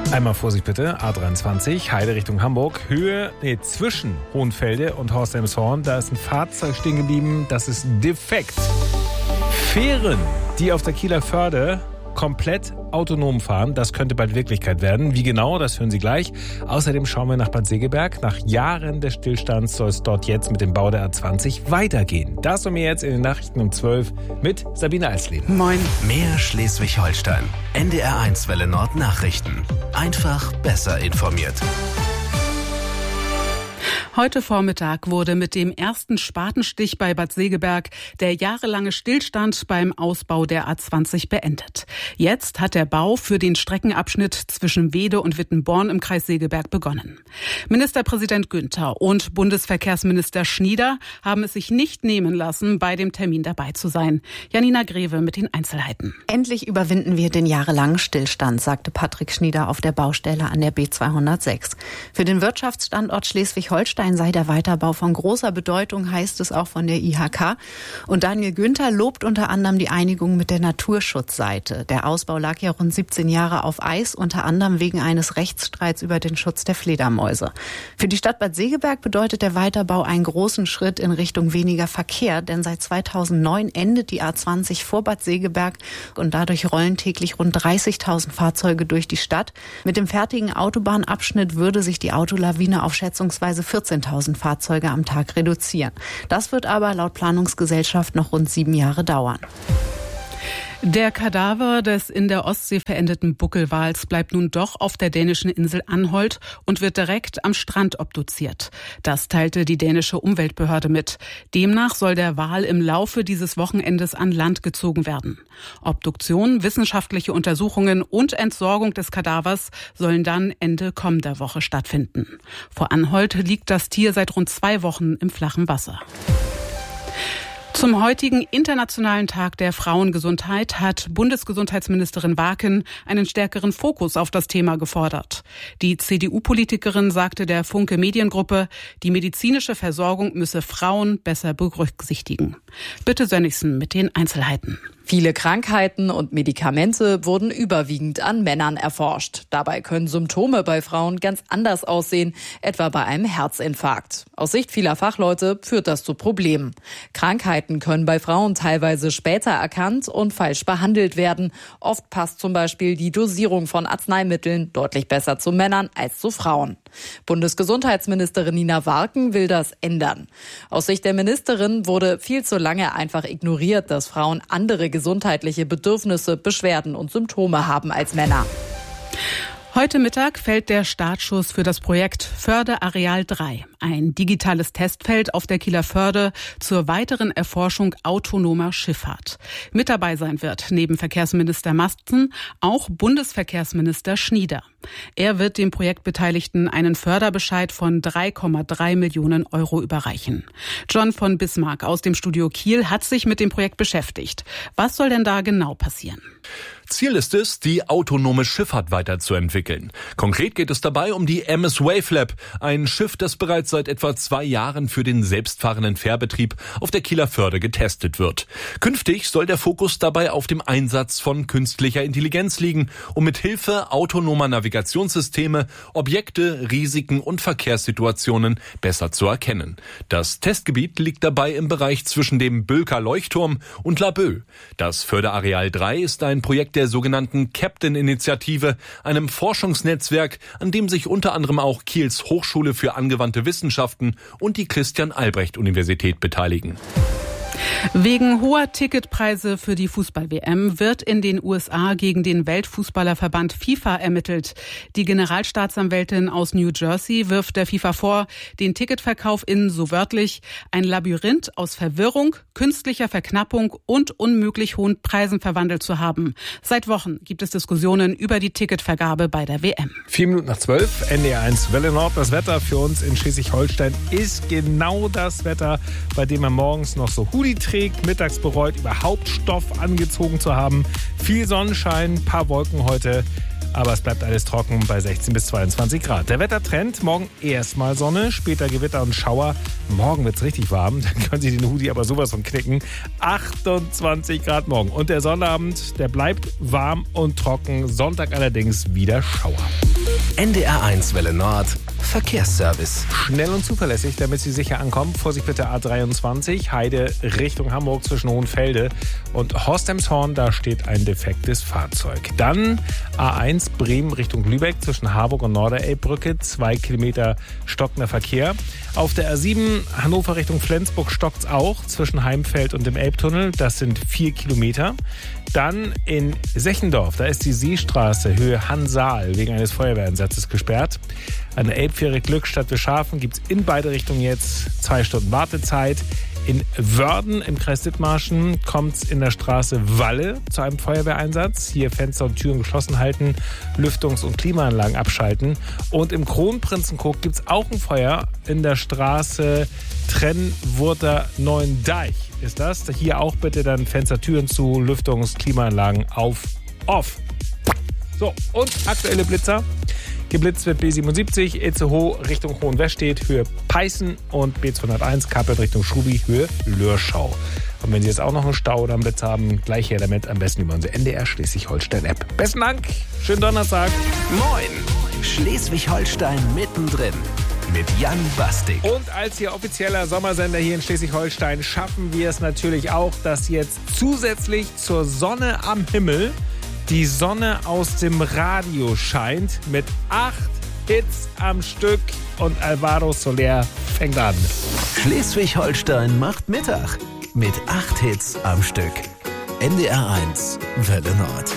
Einmal Vorsicht bitte, A23, Heide Richtung Hamburg, zwischen Hohenfelde und Horst-Elmshorn, da ist ein Fahrzeug stehen geblieben, das ist defekt. Fähren, die auf der Kieler Förde komplett autonom fahren, das könnte bald Wirklichkeit werden. Wie genau, das hören Sie gleich. Außerdem schauen wir nach Bad Segeberg. Nach Jahren des Stillstands soll es dort jetzt mit dem Bau der A20 weitergehen. Das und mehr jetzt in den Nachrichten um 12 mit Sabine Alsleben. Moin. Mehr Schleswig-Holstein. NDR1 Welle Nord Nachrichten. Einfach besser informiert. Heute Vormittag wurde mit dem ersten Spatenstich bei Bad Segeberg der jahrelange Stillstand beim Ausbau der A20 beendet. Jetzt hat der Bau für den Streckenabschnitt zwischen Weede und Wittenborn im Kreis Segeberg begonnen. Ministerpräsident Günther und Bundesverkehrsminister Schnieder haben es sich nicht nehmen lassen, bei dem Termin dabei zu sein. Janina Greve mit den Einzelheiten. Endlich überwinden wir den jahrelangen Stillstand, sagte Patrick Schnieder auf der Baustelle an der B206. Für den Wirtschaftsstandort Schleswig-Holstein sei der Weiterbau von großer Bedeutung, heißt es auch von der IHK. Und Daniel Günther lobt unter anderem die Einigung mit der Naturschutzseite. Der Ausbau lag ja rund 17 Jahre auf Eis, unter anderem wegen eines Rechtsstreits über den Schutz der Fledermäuse. Für die Stadt Bad Segeberg bedeutet der Weiterbau einen großen Schritt in Richtung weniger Verkehr, denn seit 2009 endet die A20 vor Bad Segeberg und dadurch rollen täglich rund 30.000 Fahrzeuge durch die Stadt. Mit dem fertigen Autobahnabschnitt würde sich die Autolawine auf schätzungsweise 14.000 Fahrzeuge am Tag reduzieren. Das wird aber laut Planungsgesellschaft noch rund 7 Jahre dauern. Der Kadaver des in der Ostsee verendeten Buckelwals bleibt nun doch auf der dänischen Insel Anholt und wird direkt am Strand obduziert. Das teilte die dänische Umweltbehörde mit. Demnach soll der Wal im Laufe dieses Wochenendes an Land gezogen werden. Obduktion, wissenschaftliche Untersuchungen und Entsorgung des Kadavers sollen dann Ende kommender Woche stattfinden. Vor Anholt liegt das Tier seit rund 2 Wochen im flachen Wasser. Zum heutigen Internationalen Tag der Frauengesundheit hat Bundesgesundheitsministerin Warken einen stärkeren Fokus auf das Thema gefordert. Die CDU-Politikerin sagte der Funke Mediengruppe, die medizinische Versorgung müsse Frauen besser berücksichtigen. Bitte Sönnigsen mit den Einzelheiten. Viele Krankheiten und Medikamente wurden überwiegend an Männern erforscht. Dabei können Symptome bei Frauen ganz anders aussehen, etwa bei einem Herzinfarkt. Aus Sicht vieler Fachleute führt das zu Problemen. Krankheiten können bei Frauen teilweise später erkannt und falsch behandelt werden. Oft passt zum Beispiel die Dosierung von Arzneimitteln deutlich besser zu Männern als zu Frauen. Bundesgesundheitsministerin Nina Warken will das ändern. Aus Sicht der Ministerin wurde viel zu lange einfach ignoriert, dass Frauen andere gesundheitliche Bedürfnisse, Beschwerden und Symptome haben als Männer. Heute Mittag fällt der Startschuss für das Projekt Förde-Areal 3, ein digitales Testfeld auf der Kieler Förde zur weiteren Erforschung autonomer Schifffahrt. Mit dabei sein wird neben Verkehrsminister Masten auch Bundesverkehrsminister Schnieder. Er wird dem Projektbeteiligten einen Förderbescheid von 3,3 Millionen Euro überreichen. John von Bismarck aus dem Studio Kiel hat sich mit dem Projekt beschäftigt. Was soll denn da genau passieren? Ziel ist es, die autonome Schifffahrt weiterzuentwickeln. Konkret geht es dabei um die MS Wavelab, ein Schiff, das bereits seit etwa 2 Jahren für den selbstfahrenden Fährbetrieb auf der Kieler Förde getestet wird. Künftig soll der Fokus dabei auf dem Einsatz von künstlicher Intelligenz liegen, um mit Hilfe autonomer Navigationssysteme Objekte, Risiken und Verkehrssituationen besser zu erkennen. Das Testgebiet liegt dabei im Bereich zwischen dem Bölker Leuchtturm und Laboe. Das Fördeareal 3 ist ein Projekt der sogenannten Captain-Initiative, einem Forschungsnetzwerk, an dem sich unter anderem auch Kiels Hochschule für angewandte Wissenschaften und die Christian-Albrecht-Universität beteiligen. Wegen hoher Ticketpreise für die Fußball-WM wird in den USA gegen den Weltfußballerverband FIFA ermittelt. Die Generalstaatsanwältin aus New Jersey wirft der FIFA vor, den Ticketverkauf in, so wörtlich, ein Labyrinth aus Verwirrung, künstlicher Verknappung und unmöglich hohen Preisen verwandelt zu haben. Seit Wochen gibt es Diskussionen über die Ticketvergabe bei der WM. 7:04, NDR1 Welle Nord. Das Wetter für uns in Schleswig-Holstein ist genau das Wetter, bei dem man morgens noch so Hoodie trägt, mittags bereut, überhaupt Stoff angezogen zu haben. Viel Sonnenschein, paar Wolken heute, aber es bleibt alles trocken bei 16 bis 22 Grad. Der Wettertrend, morgen erstmal Sonne, später Gewitter und Schauer. Morgen wird's richtig warm, dann können Sie den Hoodie aber sowas von knicken. 28 Grad morgen. Und der Sonnabend, der bleibt warm und trocken. Sonntag allerdings wieder Schauer. NDR1 Welle Nord Verkehrsservice. Schnell und zuverlässig, damit Sie sicher ankommen. Vorsicht bitte A23, Heide Richtung Hamburg zwischen Hohenfelde und Horst-Emshorn, da steht ein defektes Fahrzeug. Dann A1 Bremen Richtung Lübeck zwischen Harburg und Norderelbbrücke, 2 Kilometer stockender Verkehr. Auf der A7 Hannover Richtung Flensburg stockt's auch zwischen Heimfeld und dem Elbtunnel, das sind 4 Kilometer. Dann in Sechendorf, da ist die Seestraße Höhe Hansaal wegen eines Feuerwehreinsatzes gesperrt. An der Elbfähre Glückstadt Wischhafen gibt es in beide Richtungen jetzt 2 Stunden Wartezeit. In Wörden im Kreis Dithmarschen kommt es in der Straße Walle zu einem Feuerwehreinsatz. Hier Fenster und Türen geschlossen halten, Lüftungs- und Klimaanlagen abschalten. Und im Kronprinzenkoog gibt es auch ein Feuer in der Straße Trennwurter Neuendeich. Ist das? Hier auch bitte dann Fenster, Türen zu, Lüftungs-, Klimaanlagen auf, off. So, und aktuelle Blitzer. Geblitzt wird B77, Itzehoe Richtung Hohenwestedt, Höhe Peißen und B201 Kappeln Richtung Schubi, Höhe Lörschau. Und wenn Sie jetzt auch noch einen Stau oder einen Blitz haben, gleich her damit, am besten über unsere NDR Schleswig-Holstein-App. Besten Dank, schönen Donnerstag. Moin, Schleswig-Holstein mittendrin mit Jan Bastik. Und als Ihr offizieller Sommersender hier in Schleswig-Holstein schaffen wir es natürlich auch, dass jetzt zusätzlich zur Sonne am Himmel die Sonne aus dem Radio scheint mit 8 Hits am Stück und Alvaro Soler fängt an. Schleswig-Holstein macht Mittag mit 8 Hits am Stück. NDR1 Welle Nord.